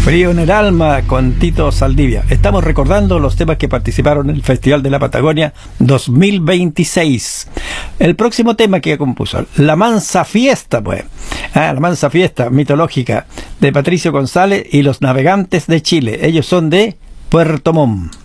Frío en el alma con Tito Saldivia. Estamos recordando los temas que participaron en el Festival de la Patagonia 2026. El próximo tema que compuso, La Mansa Fiesta, pues. La Mansa Fiesta mitológica de Patricio González y los Navegantes de Chile. Ellos son de Puerto Montt.